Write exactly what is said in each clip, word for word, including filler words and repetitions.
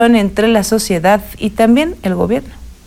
entre la sociedad y también el gobierno.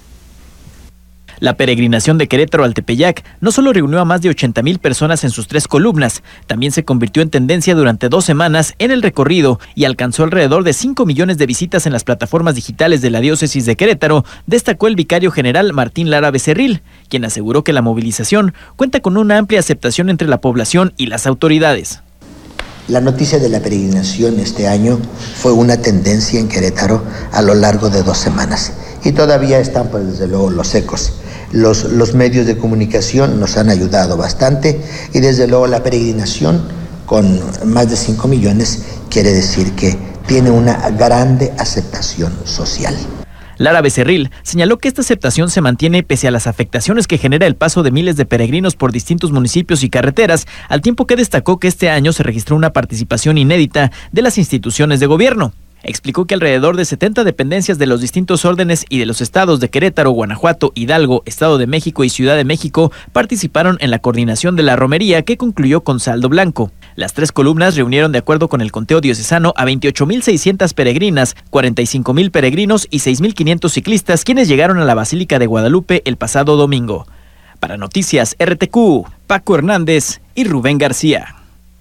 La peregrinación de Querétaro al Tepeyac no solo reunió a más de ochenta mil personas en sus tres columnas, también se convirtió en tendencia durante dos semanas en el recorrido y alcanzó alrededor de cinco millones de visitas en las plataformas digitales de la diócesis de Querétaro, destacó el vicario general Martín Lara Becerril, quien aseguró que la movilización cuenta con una amplia aceptación entre la población y las autoridades. La noticia de la peregrinación este año fue una tendencia en Querétaro a lo largo de dos semanas y todavía están, pues, desde luego, los ecos. Los, los medios de comunicación nos han ayudado bastante y desde luego la peregrinación con más de cinco millones quiere decir que tiene una grande aceptación social. Lara Becerril señaló que esta aceptación se mantiene pese a las afectaciones que genera el paso de miles de peregrinos por distintos municipios y carreteras, al tiempo que destacó que este año se registró una participación inédita de las instituciones de gobierno. Explicó que alrededor de setenta dependencias de los distintos órdenes y de los estados de Querétaro, Guanajuato, Hidalgo, Estado de México y Ciudad de México participaron en la coordinación de la romería, que concluyó con saldo blanco. Las tres columnas reunieron, de acuerdo con el conteo diocesano, a veintiocho mil seiscientas peregrinas, cuarenta y cinco mil peregrinos y seis mil quinientos ciclistas, quienes llegaron a la Basílica de Guadalupe el pasado domingo. Para Noticias R T Q, Paco Hernández y Rubén García.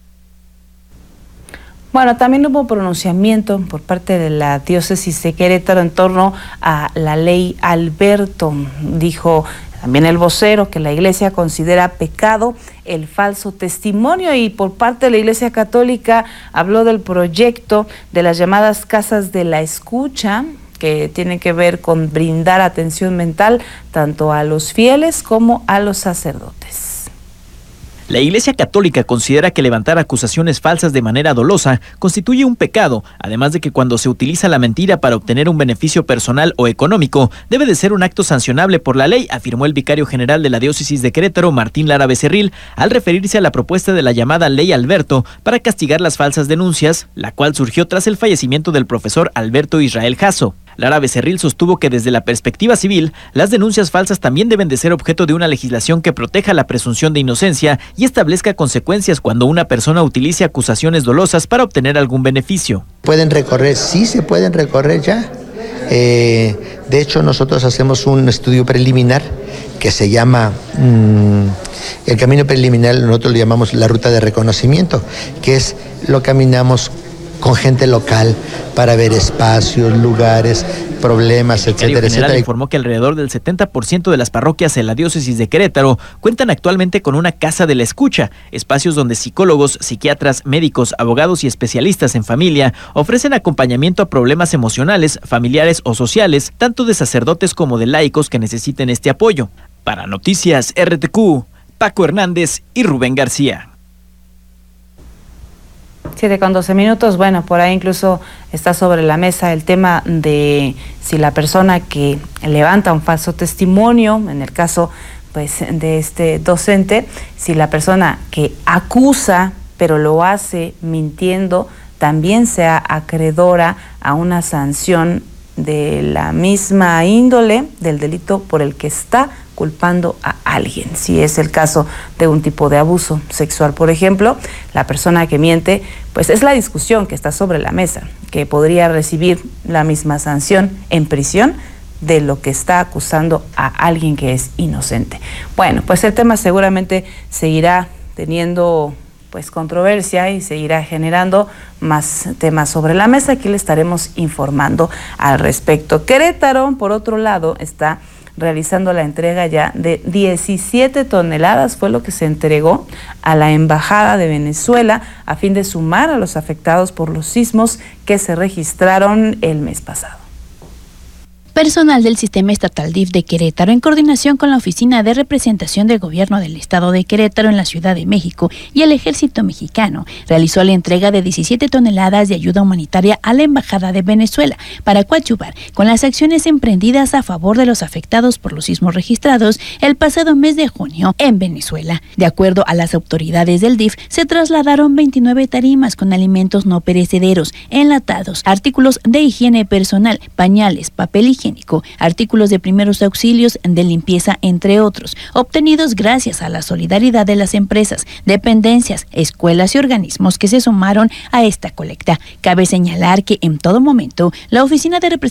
Bueno, también hubo pronunciamiento por parte de la diócesis de Querétaro en torno a la ley Alberto. Dijo también el vocero que la Iglesia considera pecado el falso testimonio, y por parte de la Iglesia Católica habló del proyecto de las llamadas casas de la escucha, que tienen que ver con brindar atención mental tanto a los fieles como a los sacerdotes. La Iglesia Católica considera que levantar acusaciones falsas de manera dolosa constituye un pecado, además de que cuando se utiliza la mentira para obtener un beneficio personal o económico, debe de ser un acto sancionable por la ley, afirmó el vicario general de la diócesis de Querétaro, Martín Lara Becerril, al referirse a la propuesta de la llamada Ley Alberto para castigar las falsas denuncias, la cual surgió tras el fallecimiento del profesor Alberto Israel Jasso. Lara Becerril sostuvo que desde la perspectiva civil, las denuncias falsas también deben de ser objeto de una legislación que proteja la presunción de inocencia y establezca consecuencias cuando una persona utilice acusaciones dolosas para obtener algún beneficio. ¿Pueden recorrer? Sí, se pueden recorrer ya. Eh, de hecho, nosotros hacemos un estudio preliminar que se llama, mmm, el camino preliminar, nosotros lo llamamos la ruta de reconocimiento, que es, lo caminamos con gente local para ver espacios, lugares, problemas, el etcétera, etcétera. Informó que alrededor del setenta por ciento de las parroquias en la diócesis de Querétaro cuentan actualmente con una casa de la escucha, espacios donde psicólogos, psiquiatras, médicos, abogados y especialistas en familia ofrecen acompañamiento a problemas emocionales, familiares o sociales, tanto de sacerdotes como de laicos que necesiten este apoyo. Para Noticias R T Q, Paco Hernández y Rubén García. siete con doce minutos, bueno, por ahí incluso está sobre la mesa el tema de si la persona que levanta un falso testimonio, en el caso pues de este docente, si la persona que acusa pero lo hace mintiendo, también sea acreedora a una sanción de la misma índole del delito por el que está culpando a alguien. Si es el caso de un tipo de abuso sexual, por ejemplo, la persona que miente, pues es la discusión que está sobre la mesa, que podría recibir la misma sanción en prisión de lo que está acusando a alguien que es inocente. Bueno, pues el tema seguramente seguirá teniendo pues controversia y seguirá generando más temas sobre la mesa. Aquí le estaremos informando al respecto. Querétaro, por otro lado, está realizando la entrega ya de diecisiete toneladas, fue lo que se entregó a la Embajada de Venezuela a fin de sumar a los afectados por los sismos que se registraron el mes pasado. Personal del Sistema Estatal D I F de Querétaro, en coordinación con la Oficina de Representación del Gobierno del Estado de Querétaro en la Ciudad de México y el Ejército Mexicano, realizó la entrega de diecisiete toneladas de ayuda humanitaria a la Embajada de Venezuela para coadyuvar con las acciones emprendidas a favor de los afectados por los sismos registrados el pasado mes de junio en Venezuela. De acuerdo a las autoridades del D I F, se trasladaron veintinueve tarimas con alimentos no perecederos, enlatados, artículos de higiene personal, pañales, papel higiénico, higiénico, artículos de primeros auxilios, de limpieza, entre otros, obtenidos gracias a la solidaridad de las empresas, dependencias, escuelas y organismos que se sumaron a esta colecta. Cabe señalar que en todo momento la Oficina de Representación